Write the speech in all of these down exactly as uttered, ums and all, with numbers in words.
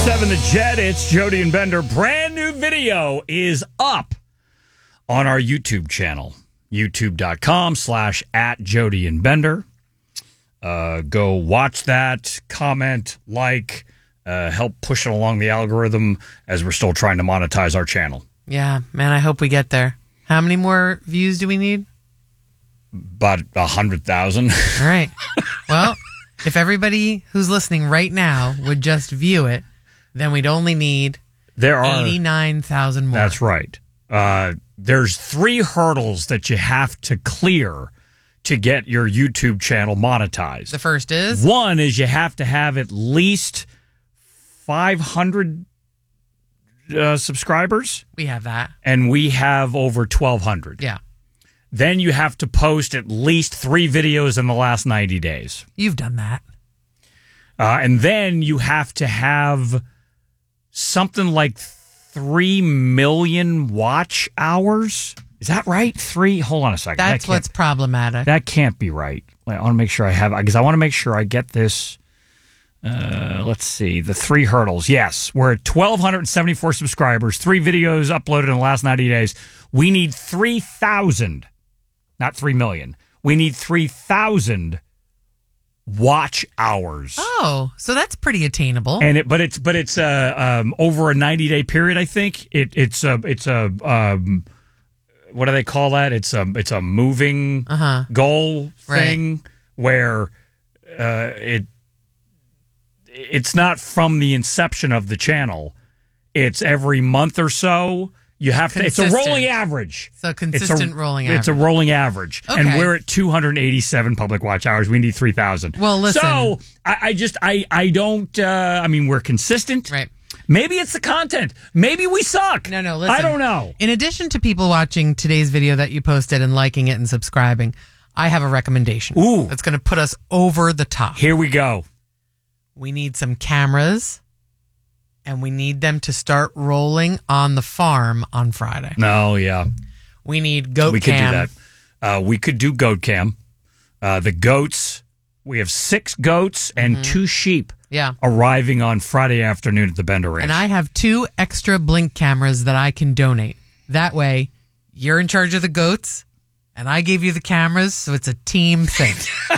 seven The Jet, it's Jody and Bender. Brand new video is up on our YouTube channel. YouTube.com slash at Jody and Bender. Uh, go watch that, comment, like, uh, help push it along the algorithm as we're still trying to monetize our channel. Yeah, man, I hope we get there. How many more views do we need? About a hundred thousand. All right. Well, if everybody who's listening right now would just view it, then we'd only need there are eighty-nine thousand more. That's right. Uh, there's three hurdles that you have to clear to get your YouTube channel monetized. The first is? One is you have to have at least five hundred uh, subscribers. We have that. And we have over twelve hundred. Yeah. Then you have to post at least three videos in the last ninety days. You've done that. Uh, and then you have to have something like three million watch hours. Is that right? Three? Hold on a second. That's that what's problematic. That can't be right. I want to make sure I have, because I want to make sure I get this. Uh, let's see. The three hurdles. Yes. We're at one thousand two hundred seventy-four subscribers, three videos uploaded in the last ninety days. We need three thousand, not three million. We need three thousand watch hours. Oh, so that's pretty attainable. And it, but it's, but it's, uh, um, over a ninety day period, I think. It, it's a, it's a, um, what do they call that? It's a, it's a moving uh-huh. goal thing right. where, uh, it, it's not from the inception of the channel. It's every month or so. You have to, consistent. It's a rolling average. So consistent it's a, rolling average. It's a rolling average. Okay. And we're at two hundred eighty-seven public watch hours. We need three thousand. Well, listen. So I, I just, I, I don't, uh, I mean, we're consistent. Right. Maybe it's the content. Maybe we suck. No, no, listen. I don't know. In addition to people watching today's video that you posted and liking it and subscribing, I have a recommendation. Ooh. That's going to put us over the top. Here we go. We need some cameras, and we need them to start rolling on the farm on Friday. No, yeah. We need goat we cam. We could do that. Uh, we could do goat cam. Uh, the goats, we have six goats and mm-hmm. two sheep yeah. arriving on Friday afternoon at the Bender Ranch. And I have two extra Blink cameras that I can donate. That way, you're in charge of the goats, and I gave you the cameras, so it's a team thing.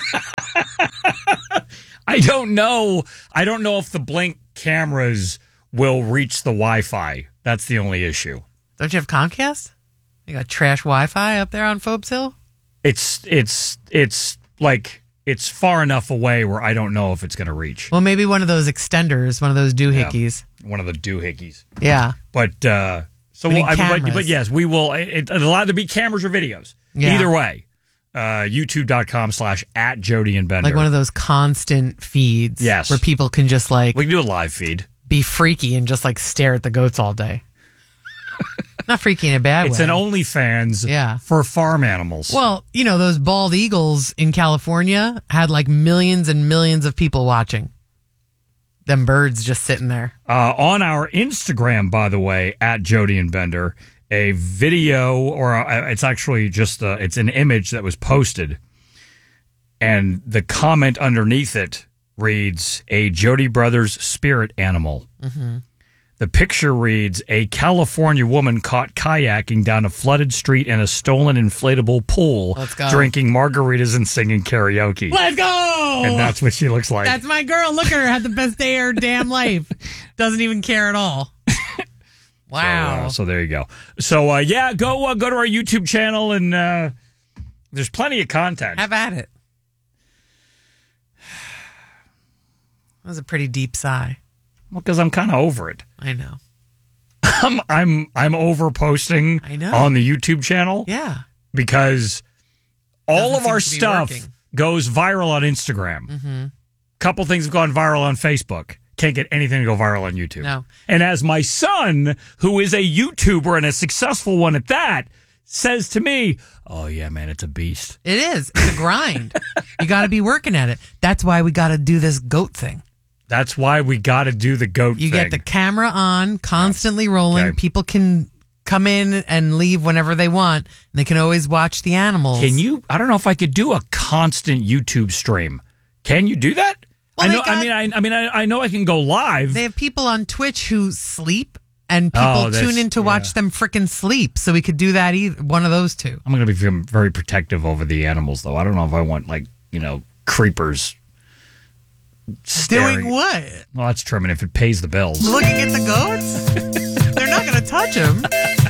I don't know. I don't know if the Blink cameras will reach the Wi-Fi. That's the only issue. Don't you have Comcast? You got trash Wi-Fi up there on Phobes Hill? It's it's it's like it's far enough away where I don't know if it's going to reach. Well, maybe one of those extenders, one of those doohickeys. Yeah, one of the doohickeys. Yeah. But uh, so we we'll, I, cameras. but, but yes, we will. It, it'll either be cameras or videos. Yeah. Either way. Uh, YouTube.com slash at Jody and Bender. Like one of those constant feeds. Yes. Where people can just like. We can do a live feed. Be freaky and just like stare at the goats all day. Not freaky in a bad it's way. It's an OnlyFans yeah. for farm animals. Well, you know, those bald eagles in California had like millions and millions of people watching. Them birds just sitting there. Uh, on our Instagram, by the way, at Jody and Bender, a video, or a, it's actually just a, it's an image that was posted, and the comment underneath it reads, a Jody Brothers spirit animal. Mm-hmm. The picture reads, a California woman caught kayaking down a flooded street in a stolen inflatable pool, Let's go. drinking margaritas and singing karaoke. Let's go! And that's what she looks like. That's my girl. Look at her. Had the best day of her damn life. Doesn't even care at all. Wow. So, uh, so there you go. So, uh, yeah, go uh, go to our YouTube channel, and uh, there's plenty of content. Have at it. That was a pretty deep sigh. Well, because I'm kind of over it. I know. I'm I'm I'm over posting I know. on the YouTube channel. Yeah. Because all Doesn't of our seem to be stuff working. goes viral on Instagram. Mm-hmm. Couple things have gone viral on Facebook. Can't get anything to go viral on YouTube. No. And as my son, who is a YouTuber and a successful one at that, says to me, oh, yeah, man, it's a beast. It is. It's a grind. You got to be working at it. That's why we got to do this goat thing. That's why we got to do the goat you thing. You get the camera on, constantly rolling. Okay. People can come in and leave whenever they want. And they can always watch the animals. Can you? I don't know if I could do a constant YouTube stream. Can you do that? I they know. I got- mean, I, I mean, I, I know I can go live. They have people on Twitch who sleep, and people Oh, that's- tune in to watch yeah. them frickin' sleep. So we could do that either. One of those two. I'm going to be very protective over the animals, though. I don't know if I want like you know creepers staring. Doing what? Well, that's true. I mean, if it pays the bills. Looking at the goats? They're not going to touch them.